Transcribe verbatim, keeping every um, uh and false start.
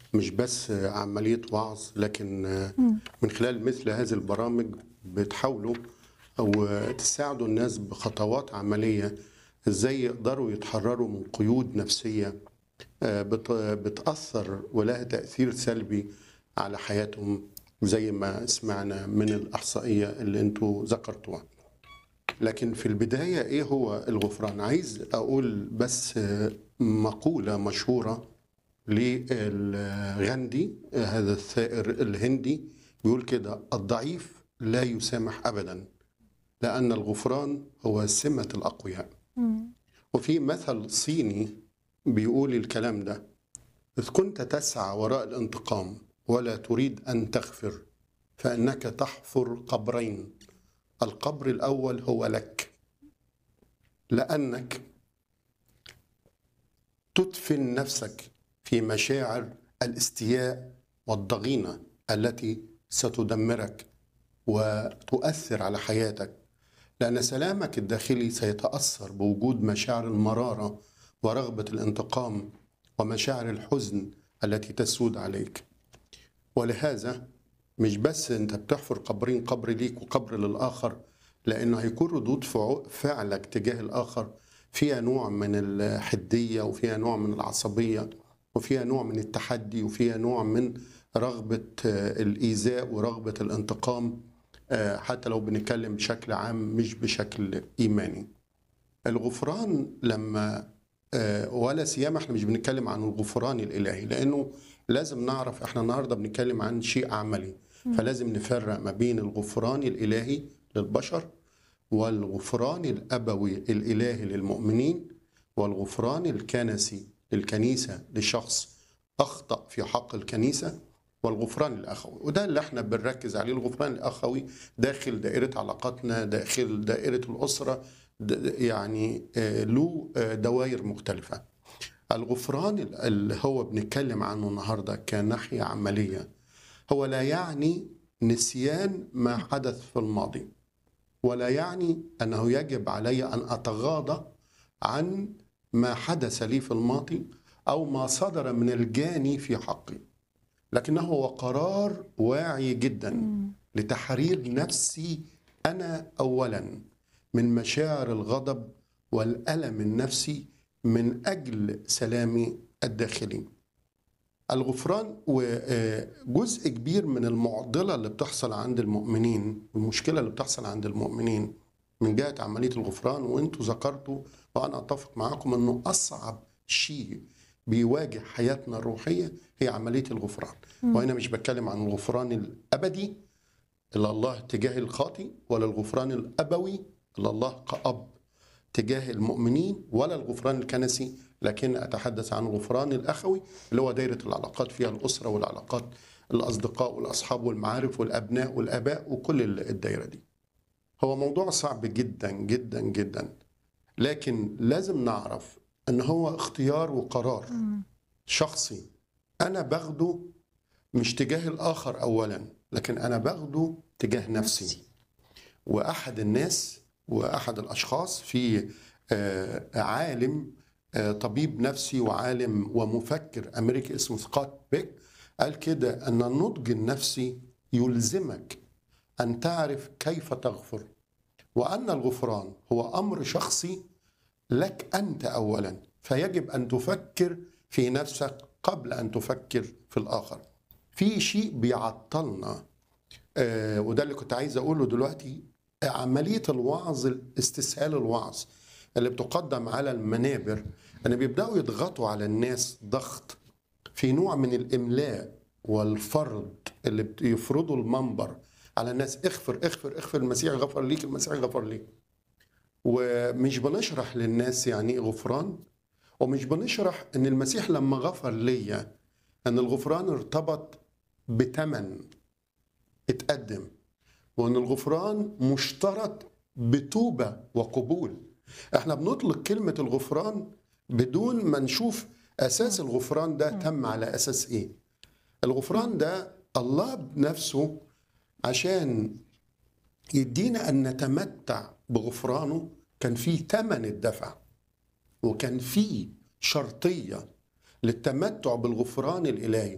مش بس عملية وعظ، لكن إمم. من خلال مثل هذه البرامج بتحاولوا أو تساعدوا الناس بخطوات عملية إزاي يقدروا يتحرروا من قيود نفسية آه، بت- بتأثر ولها تأثير سلبي على حياتهم، زي ما سمعنا من الإحصائية اللي انتوا ذكرتوها. لكن في البداية إيه هو الغفران؟ عايز أقول بس آه، مقولة مشهورة للغاندي، هذا الثائر الهندي، بيقول كده: الضعيف لا يسامح أبدا، لأن الغفران هو سمة الأقوياء. إمم. وفي مثل صيني بيقول الكلام ده: إذ كنت تسعى وراء الانتقام ولا تريد أن تغفر، فإنك تحفر قبرين، القبر الأول هو لك، لأنك تدفن نفسك في مشاعر الاستياء والضغينة التي ستدمرك وتؤثر على حياتك، لأن سلامك الداخلي سيتأثر بوجود مشاعر المرارة ورغبة الانتقام ومشاعر الحزن التي تسود عليك. ولهذا مش بس انت بتحفر قبرين، قبر ليك وقبر للآخر، لأنه هيكون ردود فعو- فعلك تجاه الآخر فيها نوع من الحدية وفيها نوع من العصبية وفيها نوع من التحدي وفيها نوع من رغبة آه، الإيذاء ورغبة الانتقام، آه، حتى لو بنتكلم بشكل عام مش بشكل إيماني. الغفران لما آه، ولا سيما احنا مش بنتكلم عن الغفران الإلهي، لأنه لازم نعرف احنا النهاردة بنتكلم عن شيء عملي، إمم. فلازم نفرق ما بين الغفران الإلهي للبشر والغفران الأبوي الإلهي للمؤمنين والغفران الكنسي للكنيسة لشخص أخطأ في حق الكنيسة، والغفران الأخوي. وده اللي احنا بنركز عليه، الغفران الأخوي داخل دائرة علاقاتنا، داخل دائرة الأسرة، د- يعني آه، له آه، دوائر مختلفة. الغفران اللي هو بنتكلم عنه النهاردة كناحية عملية هو لا يعني نسيان ما حدث في الماضي، ولا يعني أنه يجب علي أن أتغاضى عن ما حدث لي في الماضي أو ما صدر من الجاني في حقي، لكنه هو قرار واعي جدا إمم. لتحرير نفسي أنا أولا من مشاعر الغضب والألم النفسي من أجل سلامي الداخلي. الغفران وجزء كبير من المعضلة اللي بتحصل عند المؤمنين، المشكلة اللي بتحصل عند المؤمنين من جهة عملية الغفران، وانتوا ذكرتوا وأنا أتفق معاكم أنه أصعب شيء بيواجه حياتنا الروحية هي عملية الغفران. إمم. وهنا مش بتكلم عن الغفران الأبدي إلى الله تجاه الخاطئ، ولا الغفران الأبوي إلى الله كأب تجاه المؤمنين، ولا الغفران الكنسي، لكن أتحدث عن الغفران الأخوي اللي هو دايرة العلاقات فيها الأسرة والعلاقات الأصدقاء والأصحاب والمعارف والأبناء والآباء وكل الدايرة دي. هو موضوع صعب جدا جدا جدا، لكن لازم نعرف أن هو اختيار وقرار إمم. شخصي أنا باخده، مش تجاه الآخر أولا، لكن أنا باخده تجاه نفسي. نفسي. وأحد الناس وأحد الأشخاص في آه، عالم آه، طبيب نفسي وعالم ومفكر أمريكي اسمه سكوت بيك قال كده أن النضج النفسي يلزمك أن تعرف كيف تغفر، وأن الغفران هو أمر شخصي لك أنت أولا، فيجب أن تفكر في نفسك قبل أن تفكر في الآخر. في شيء بيعطلنا، آه، وده اللي كنت عايز أقوله دلوقتي: عملية الوعظ، استسهال الوعظ اللي بتقدم على المنابر، أن بيبدأوا يضغطوا على الناس ضغط في نوع من الإملاء والفرض، اللي بيفرضوا المنبر على الناس: اغفر اغفر اغفر، المسيح غفر ليك، المسيح غفر ليك. ومش بنشرح للناس يعني إيه غفران، ومش بنشرح ان المسيح لما غفر ليا ان الغفران ارتبط بتمن اتقدم، وان الغفران مشترط بتوبة وقبول. احنا بنطلق كلمة الغفران بدون ما نشوف اساس إمم. الغفران ده إمم. تم على اساس ايه. إمم. الغفران ده الله بنفسه عشان يدينا ان نتمتع بغفرانه كان فيه تمن الدفع، وكان فيه شرطية للتمتع بالغفران الإلهي.